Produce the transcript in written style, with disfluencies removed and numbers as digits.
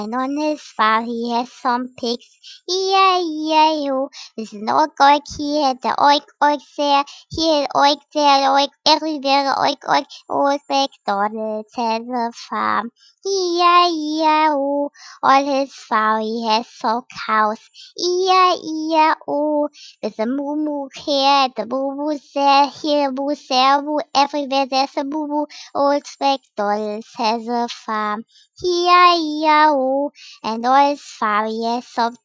And on his farm he has some pigs. E-I-E-I-O. There's an oink here, the oink there, here oink there, oink everywhere, oink. Old MacDonald has a farm. E-I-E-I-O. On his farm he has some cows. E-I-E-I-O. There's a moo here, the moo there, here moo there, moo everywhere. There's a moo. Old MacDonald has a farm. E-I-E-I-O. And all his farm he has some